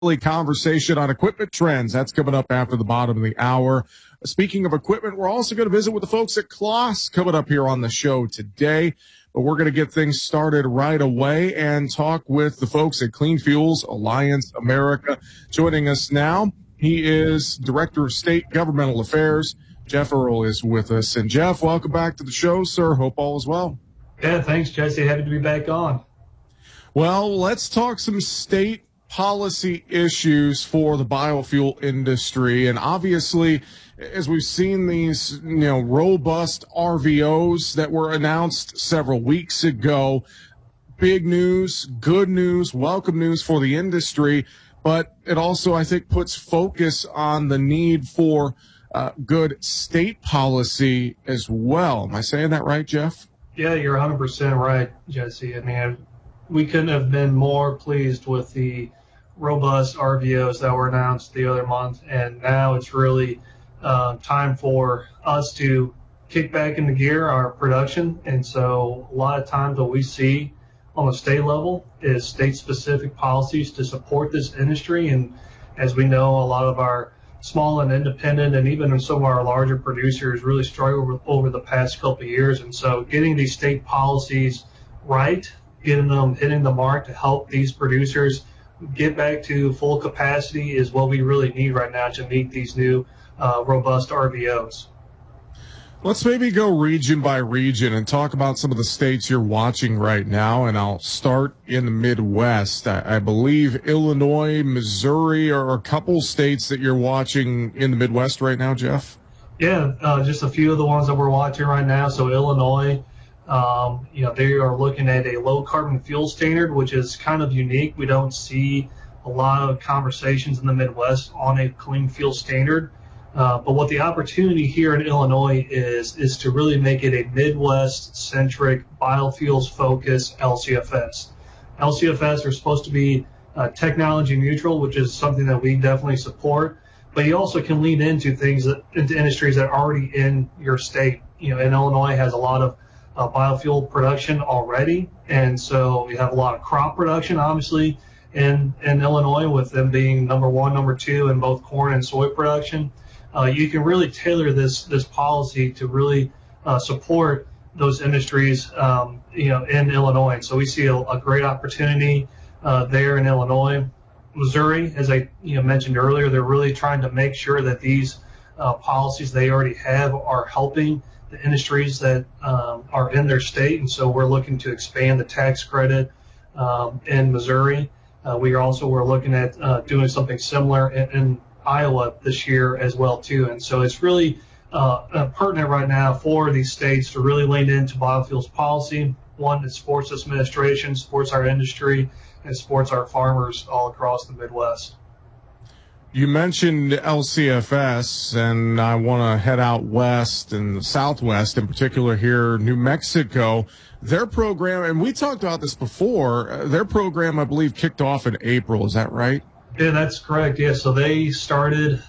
conversation on equipment trends. That's coming up after the bottom of the hour. Speaking of equipment, we're also going to visit with the folks at Claas coming up here on the show today. But we're going to get things started right away and talk with the folks at Clean Fuels Alliance America. Joining us now, he is Director of State Governmental Affairs. Jeff Earl is with us. And Jeff, welcome back to the show, sir. Hope all is well. Yeah, thanks, Jesse. Happy to be back on. Well, let's talk some state policy issues for the biofuel industry. And obviously, as we've seen these, robust RVOs that were announced several weeks ago, big news, good news, welcome news for the industry. But it also, I think, puts focus on the need for good state policy as well. Am I saying that right, Jeff? Yeah, you're 100% right, Jesse. I mean, we couldn't have been more pleased with the robust RVOs that were announced the other month, and now it's really time for us to kick back into gear our production. And so a lot of times what we see on the state level is state-specific policies to support this industry. And as we know, a lot of our small and independent and even some of our larger producers really struggled over the past couple of years. And so getting these state policies right, getting them hitting the mark to help these producers get back to full capacity is what we really need right now to meet these new robust RVOs. Let's maybe go region by region and talk about some of the states you're watching right now. And I'll start in the Midwest. I believe Illinois, Missouri are a couple states that you're watching in the Midwest right now, Jeff? Yeah, just a few of the ones that we're watching right now. So Illinois, they are looking at a low carbon fuel standard, which is kind of unique. We don't see a lot of conversations in the Midwest on a clean fuel standard. But what the opportunity here in Illinois is to really make it a Midwest-centric biofuels-focused LCFS. LCFS are supposed to be technology neutral, which is something that we definitely support. But you also can lean into into industries that are already in your state. And Illinois has a lot of biofuel production already, and so we have a lot of crop production, obviously, in Illinois, with them being number one, number two in both corn and soy production. You can really tailor this policy to really support those industries, in Illinois. And so we see a great opportunity there in Illinois. Missouri, as I mentioned earlier, they're really trying to make sure that these policies they already have are helping the industries that are in their state. And so we're looking to expand the tax credit in Missouri. We're looking at doing something similar in Iowa this year as well too. And so it's really pertinent right now for these states to really lean into biofuels policy. One, it supports this administration, supports our industry, and supports our farmers all across the Midwest. You mentioned LCFS, and I want to head out west and the Southwest, in particular here, New Mexico. Their program, and we talked about this before, their program, I believe, kicked off in April. Is that right? Yeah, that's correct. Yeah, so they started,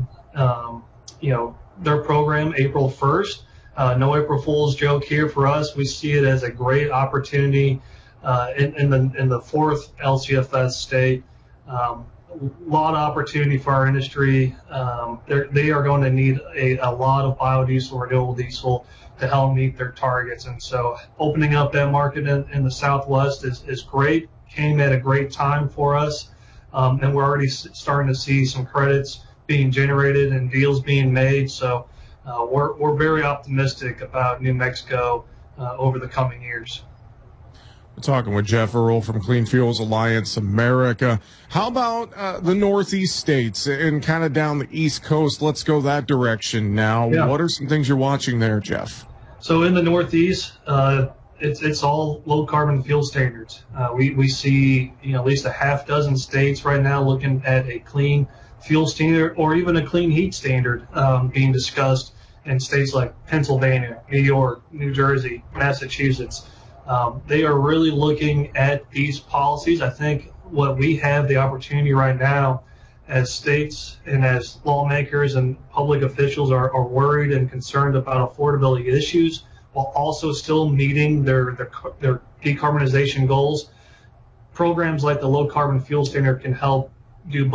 their program April 1st. No April Fool's joke here for us. We see it as a great opportunity in the fourth LCFS state. A lot of opportunity for our industry. They are going to need a lot of biodiesel, renewable diesel to help meet their targets. And so opening up that market in the Southwest is great, came at a great time for us. And we're already starting to see some credits being generated and deals being made. So we're very optimistic about New Mexico over the coming years. We're talking with Jeff Earl from Clean Fuels Alliance America. How about the Northeast states and kind of down the East Coast? Let's go that direction now. Yeah. What are some things you're watching there, Jeff? So in the Northeast, it's all low carbon fuel standards. We see at least a half dozen states right now looking at a clean fuel standard or even a clean heat standard being discussed in states like Pennsylvania, New York, New Jersey, Massachusetts. They are really looking at these policies. I think what we have the opportunity right now as states and as lawmakers and public officials are worried and concerned about affordability issues while also still meeting their decarbonization goals. Programs like the low carbon fuel standard can help do